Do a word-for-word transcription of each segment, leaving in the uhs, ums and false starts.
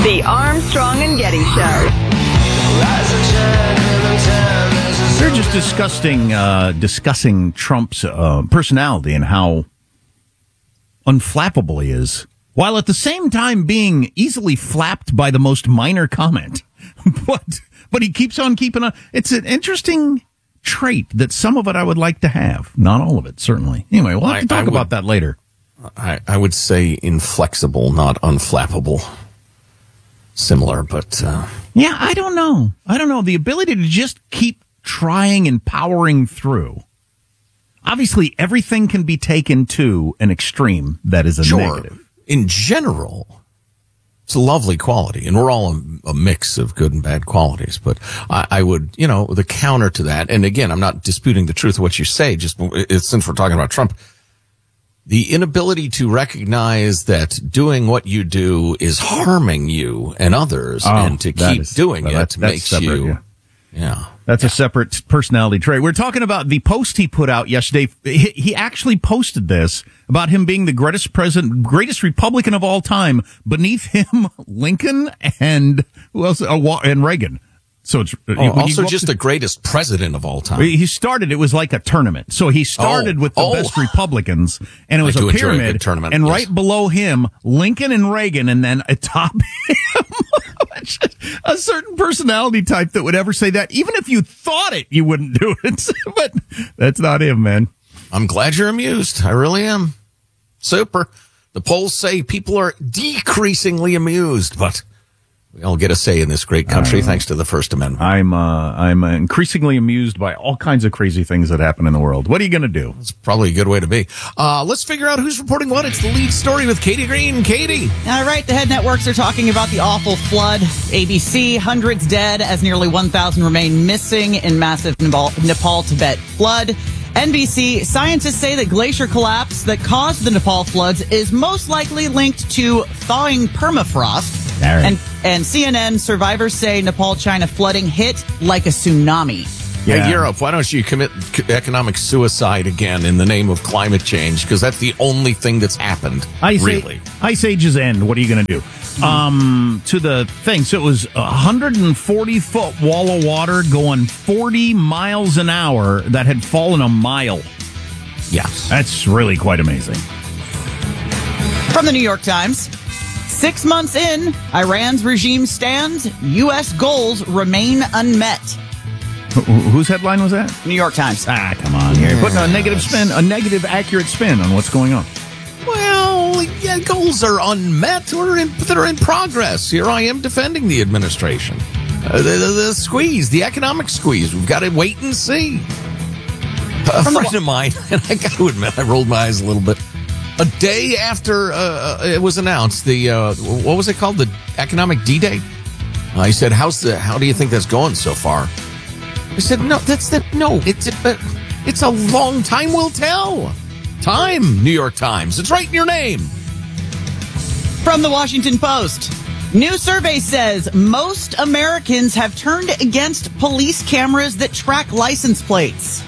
The Armstrong and Getty Show. They're just discussing, uh, discussing Trump's uh, personality and how unflappable he is, while at the same time being easily flapped by the most minor comment. but but he keeps on keeping on. It's an interesting trait that some of it I would like to have. Not all of it, certainly. Anyway, we'll have to talk I, I would, about that later. I, I would say inflexible, not unflappable. Similar, but... Uh... Yeah, I don't know. I don't know. The ability to just keep trying and powering through. Obviously, everything can be taken to an extreme that is a sure. negative. In general, it's a lovely quality, and we're all a, a mix of good and bad qualities. But I, I would, you know, the counter to that, and again, I'm not disputing the truth of what you say, just it's, since we're talking about Trump, the inability to recognize that doing what you do is harming you and others, oh, and to keep is, doing well, it that, makes separate, you... Yeah. yeah. That's yeah. a separate personality trait. We're talking about the post he put out yesterday. He, he actually posted this about him being the greatest president, greatest Republican of all time. Beneath him, Lincoln and who else? Uh, and Reagan. So it's oh, also just to, the greatest president of all time. He started, it was like a tournament. So he started oh, with the oh. best Republicans, and it was I a pyramid. A tournament, and yes. right below him, Lincoln and Reagan, and then atop him, a certain personality type that would ever say that. Even if you thought it, you wouldn't do it. But that's not him, man. I'm glad you're amused. I really am. Super. The polls say people are decreasingly amused, but we all get a say in this great country thanks to the First Amendment. I'm uh, I'm increasingly amused by all kinds of crazy things that happen in the world. What are you going to do? It's probably a good way to be. Uh, let's figure out who's reporting what. It's the lead story with Katie Green. Katie. All right, the head networks are talking about the awful flood. A B C, hundreds dead as nearly one thousand remain missing in massive Nepal-Tibet flood. N B C, scientists say that glacier collapse that caused the Nepal floods is most likely linked to thawing permafrost. Right. And and C N N, survivors say Nepal-China flooding hit like a tsunami. Yeah. Hey, Europe, why don't you commit economic suicide again in the name of climate change? Because that's the only thing that's happened, Ice really. Age, Ice Age's end. What are you going to do? Mm-hmm. Um, to the thing. So it was a one hundred forty foot wall of water going forty miles an hour that had fallen a mile. Yeah. That's really quite amazing. From the New York Times. Six months in, Iran's regime stands. U S goals remain unmet. Wh- whose headline was that? New York Times. Ah, come on. You're putting a negative spin, a negative accurate spin on what's going on. Well, yeah, goals are unmet or in, that are in progress. Here I am defending the administration. Uh, the, the, the squeeze, the economic squeeze. We've got to wait and see. A friend of mine, and I got to admit, I rolled my eyes a little bit. A day after uh, it was announced, the uh, what was it called? The economic D-Day. Uh, he said, "How's the? How do you think that's going so far?" I said, "No, that's the no. It's a, it's a long time will tell. Time, New York Times. It's right in your name." From the Washington Post, new survey says most Americans have turned against police cameras that track license plates.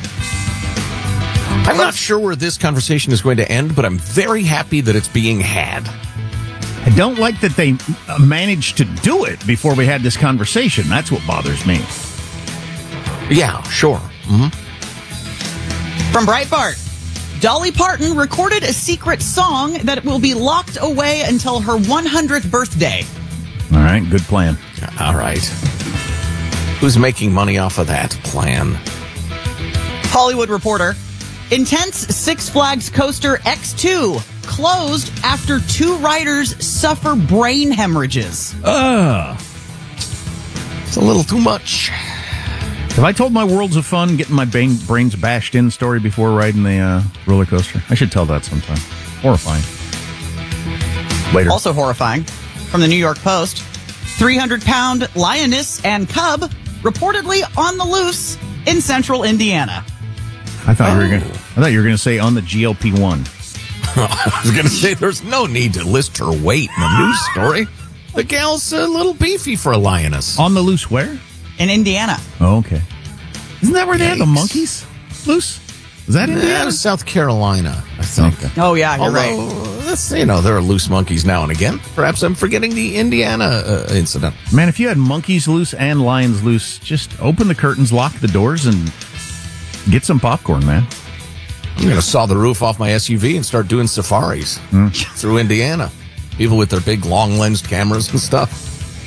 I'm not sure where this conversation is going to end, but I'm very happy that it's being had. I don't like that they managed to do it before we had this conversation. That's what bothers me. Yeah, sure. Mm-hmm. From Breitbart, Dolly Parton recorded a secret song that will be locked away until her one hundredth birthday. All right, good plan. All right. Who's making money off of that plan? Hollywood Reporter. Intense Six Flags coaster X two closed after two riders suffer brain hemorrhages. Ugh. It's a little too much. Have I told my Worlds of Fun getting my brain, brains bashed in story before riding the uh, roller coaster? I should tell that sometime. Horrifying. Later. Also horrifying. From the New York Post, three hundred pound lioness and cub reportedly on the loose in central Indiana. I thought oh. you were going. I thought you were going to say on the G L P one. I was going to say there's no need to list her weight in the news story. The gal's a little beefy for a lioness. On the loose where? In Indiana. Oh, okay. Isn't that where they Yikes. have the monkeys loose? Is that Indiana? Yeah, South Carolina, I think. Okay. Oh, yeah, you're Although, right. that's, you know, there are loose monkeys now and again. Perhaps I'm forgetting the Indiana uh, incident. Man, if you had monkeys loose and lions loose, just open the curtains, lock the doors, and get some popcorn, man. I'm going to saw the roof off my S U V and start doing safaris Mm. through Indiana. People with their big long-lensed cameras and stuff.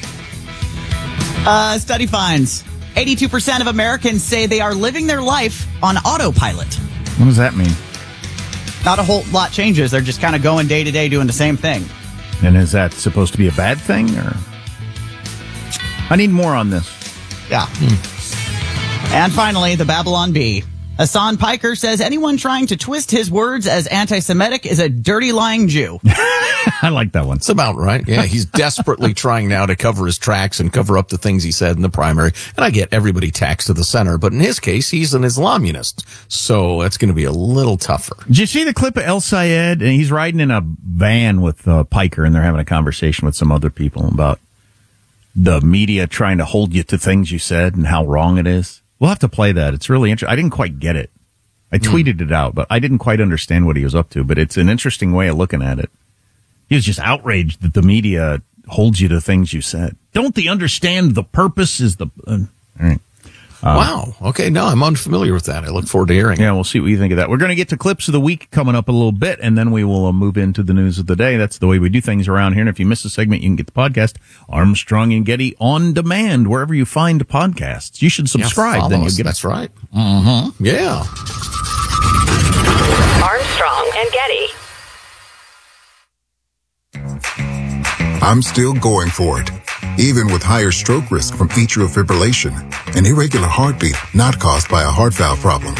Uh, study finds eighty-two percent of Americans say they are living their life on autopilot. What does that mean? Not a whole lot changes. They're just kind of going day to day doing the same thing. And is that supposed to be a bad thing, or? I need more on this. Yeah. And finally, the Babylon Bee. Hassan Piker says anyone trying to twist his words as anti-Semitic is a dirty lying Jew. I like that one. It's about right. Yeah, he's desperately trying now to cover his tracks and cover up the things he said in the primary. And I get everybody taxed to the center, but in his case, he's an Islamunist. So that's going to be a little tougher. Did you see the clip of El Sayed? And he's riding in a van with uh, Piker, and they're having a conversation with some other people about the media trying to hold you to things you said and how wrong it is. We'll have to play that. It's really interesting. I didn't quite get it. I tweeted mm. it out, but I didn't quite understand what he was up to. But it's an interesting way of looking at it. He was just outraged that the media holds you to things you said. Don't they understand the purpose is the... Uh, all right. Uh, wow. Okay, no, I'm unfamiliar with that. I look forward to hearing Yeah, it. we'll see what you think of that. We're going to get to clips of the week coming up a little bit, and then we will uh, move into the news of the day. That's the way we do things around here. And if you miss a segment, you can get the podcast, Armstrong and Getty, on demand, wherever you find podcasts. You should subscribe. Yeah, then you us. get That's right. Mm-hmm. Yeah. Armstrong and Getty. I'm still going for it, even with higher stroke risk from atrial fibrillation, an irregular heartbeat not caused by a heart valve problem.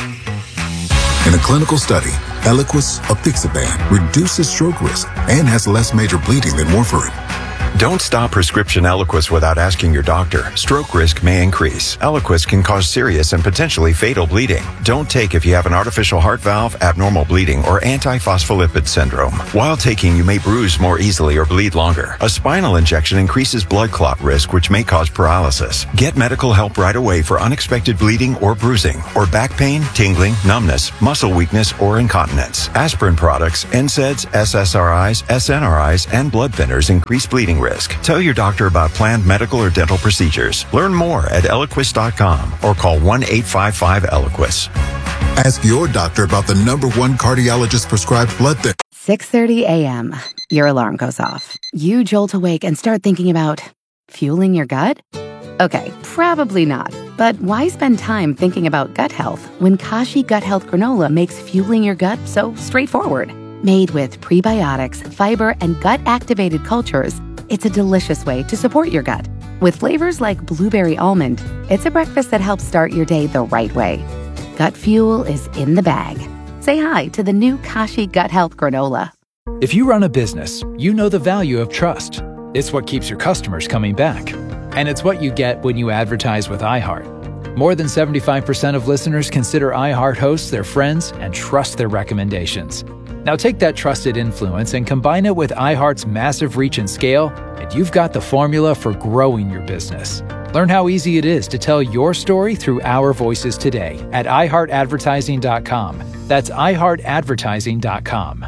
In a clinical study, Eliquis apixaban reduces stroke risk and has less major bleeding than warfarin. Don't stop prescription Eliquis without asking your doctor. Stroke risk may increase. Eliquis can cause serious and potentially fatal bleeding. Don't take if you have an artificial heart valve, abnormal bleeding, or antiphospholipid syndrome. While taking, you may bruise more easily or bleed longer. A spinal injection increases blood clot risk, which may cause paralysis. Get medical help right away for unexpected bleeding or bruising, or back pain, tingling, numbness, muscle weakness, or incontinence. Aspirin products, N SAIDs, S S R Is, S N R Is, and blood thinners increase bleeding risk. Tell your doctor about planned medical or dental procedures. Learn more at Eliquis dot com or call one eight five five Eliquis. Ask your doctor about the number one cardiologist prescribed blood thinner. six thirty a.m. Your alarm goes off. You jolt awake and start thinking about fueling your gut? Okay, probably not. But why spend time thinking about gut health when Kashi Gut Health Granola makes fueling your gut so straightforward? Made with prebiotics, fiber, and gut-activated cultures, it's a delicious way to support your gut. With flavors like blueberry almond, it's a breakfast that helps start your day the right way. Gut fuel is in the bag. Say hi to the new Kashi Gut Health Granola. If you run a business, you know the value of trust. It's what keeps your customers coming back. And it's what you get when you advertise with iHeart. More than seventy-five percent of listeners consider iHeart hosts their friends and trust their recommendations. Now take that trusted influence and combine it with iHeart's massive reach and scale, and you've got the formula for growing your business. Learn how easy it is to tell your story through our voices today at i heart advertising dot com. That's i heart advertising dot com.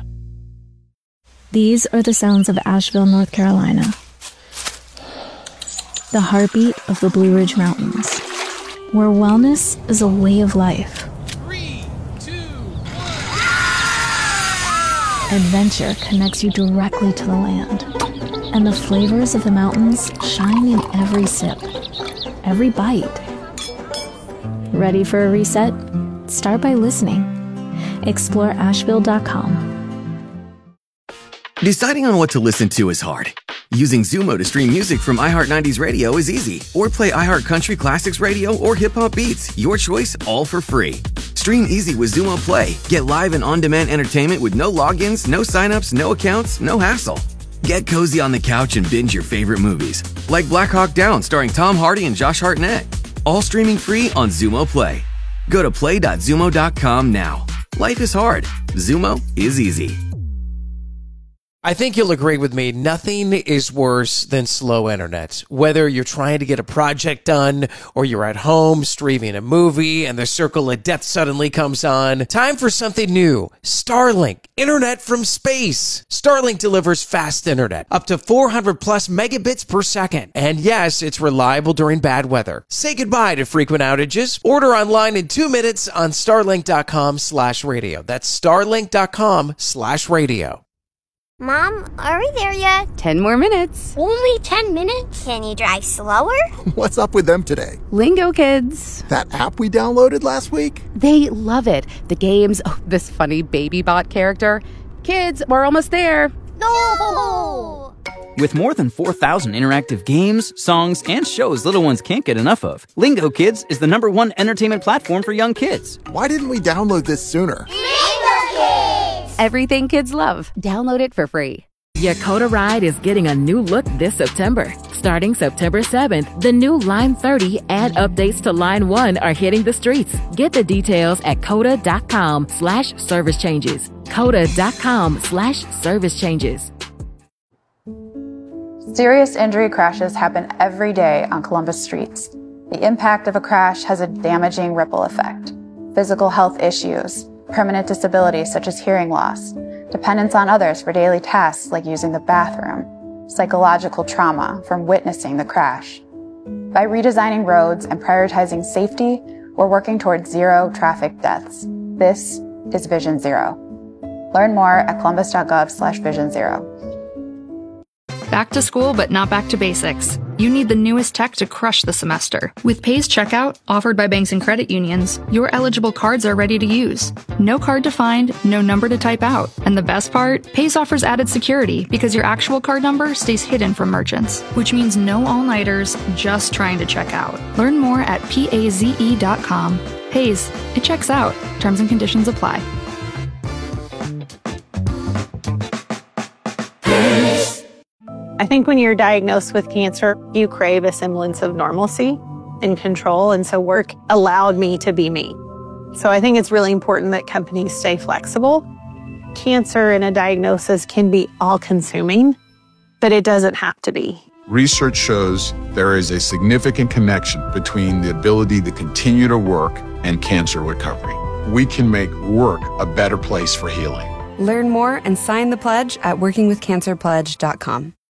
These are the sounds of Asheville, North Carolina. The heartbeat of the Blue Ridge Mountains, where wellness is a way of life. Adventure connects you directly to the land, and the flavors of the mountains shine in every sip, every bite. Ready for a reset? Start by listening. Explore asheville dot com. Deciding on what to listen to is hard. Using Zumo to stream music from iHeart nineties Radio is easy. Or play iHeart Country Classics Radio or Hip Hop Beats. Your choice, all for free. Stream easy with Zumo Play. Get live and on-demand entertainment with no logins, no signups, no accounts, no hassle. Get cozy on the couch and binge your favorite movies, like Black Hawk Down starring Tom Hardy and Josh Hartnett. All streaming free on Zumo Play. Go to play dot zumo dot com now. Life is hard. Zumo is easy. I think you'll agree with me. Nothing is worse than slow internet. Whether you're trying to get a project done or you're at home streaming a movie and the circle of death suddenly comes on. Time for something new. Starlink. Internet from space. Starlink delivers fast internet. Up to four hundred plus megabits per second. And yes, it's reliable during bad weather. Say goodbye to frequent outages. Order online in two minutes on starlink.com slash radio. That's starlink.com slash radio. Mom, are we there yet? Ten more minutes. Only ten minutes? Can you drive slower? What's up with them today? Lingo Kids. That app we downloaded last week? They love it. The games, oh, this funny baby bot character. Kids, we're almost there. No! With more than four thousand interactive games, songs, and shows little ones can't get enough of, Lingo Kids is the number one entertainment platform for young kids. Why didn't we download this sooner? Lingo Kids! Everything kids love. Download it for free. Your Coda ride is getting a new look this September. Starting September seventh, the new Line thirty and updates to Line one are hitting the streets. Get the details at coda.com slash service changes. Coda.com slash service changes. Serious injury crashes happen every day on Columbus streets. The impact of a crash has a damaging ripple effect. Physical health issues, permanent disabilities such as hearing loss, dependence on others for daily tasks like using the bathroom, psychological trauma from witnessing the crash. By redesigning roads and prioritizing safety, we're working towards zero traffic deaths. This is Vision Zero. Learn more at columbus.gov slash vision zero. Back to school, but not back to basics. You need the newest tech to crush the semester. With Pays Checkout, offered by banks and credit unions, your eligible cards are ready to use. No card to find, no number to type out. And the best part? Pays offers added security because your actual card number stays hidden from merchants, which means no all-nighters, just trying to check out. Learn more at paze dot com. Pays, it checks out. Terms and conditions apply. I think when you're diagnosed with cancer, you crave a semblance of normalcy and control, and so work allowed me to be me. So I think it's really important that companies stay flexible. Cancer and a diagnosis can be all-consuming, but it doesn't have to be. Research shows there is a significant connection between the ability to continue to work and cancer recovery. We can make work a better place for healing. Learn more and sign the pledge at working with cancer pledge dot com.